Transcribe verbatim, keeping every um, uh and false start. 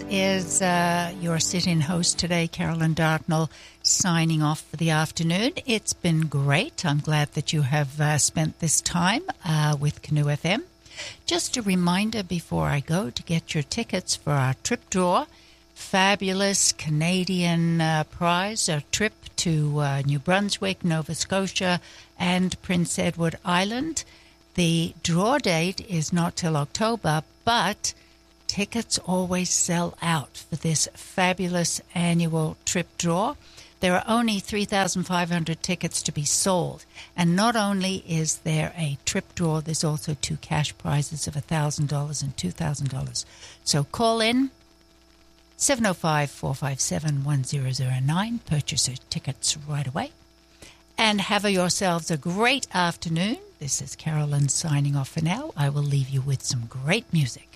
is uh, your sit-in host today, Carolyn Dartnell, signing off for the afternoon. It's been great. I'm glad that you have uh, spent this time uh, with Canoe F M. Just a reminder before I go to get your tickets for our trip draw. Fabulous Canadian uh, prize, a trip to uh, New Brunswick, Nova Scotia, and Prince Edward Island. The draw date is not till October, but tickets always sell out for this fabulous annual trip draw. There are only three thousand five hundred tickets to be sold. And not only is there a trip draw, there's also two cash prizes of one thousand dollars and two thousand dollars. So call in seven oh five, four five seven, one zero zero nine. Purchase your tickets right away. And have yourselves a great afternoon. This is Carolyn signing off for now. I will leave you with some great music.